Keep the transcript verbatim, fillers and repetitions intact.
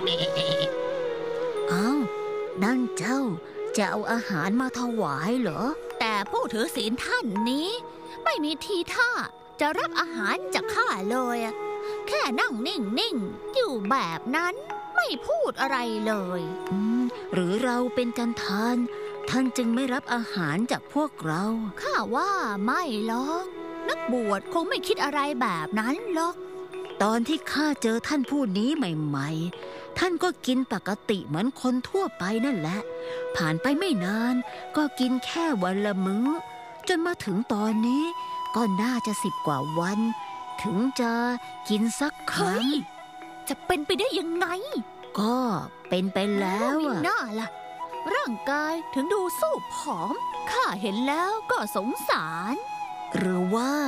อ้าวนั่นเจ้าจะเอาอาหารมาถวายเหรอแต่ผู้ถือศีลท่านนี้ไม่มีทีท่าจะรับอาหารจากข้าเลยแค่นั่งนิ่งๆอยู่แบบนั้นไม่พูดอะไรเลยอืมหรือเราเป็นกันทานท่านจึงไม่รับอาหารจากพวกเราข้าว่าไม่หรอกนักบวชคงไม่คิดอะไรแบบนั้นหรอกตอนที่ข้าเจอท่านผู้นี้ใหม่ๆท่านก็กินปกติเหมือนคนทั่วไปนั่นแหละผ่านไปไม่นานก็กินแค่วันละมื้อจนมาถึงตอนนี้ก็น่าจะสิบกว่าวันถึงจะกินสักครั้งจะเป็นไปได้ยังไงก็เป็นไปแล้วอ่ะน่าล่ะร่างกายถึงดูสู้ผอมข้าเห็นแล้วก็สงสารหรือว่า